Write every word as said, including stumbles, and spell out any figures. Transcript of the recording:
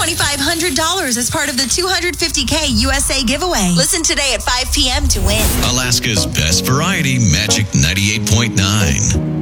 twenty-five hundred dollars as part of the two hundred fifty K U S A giveaway. Listen today at five p.m. to win. Alaska's best variety, Magic ninety-eight point nine.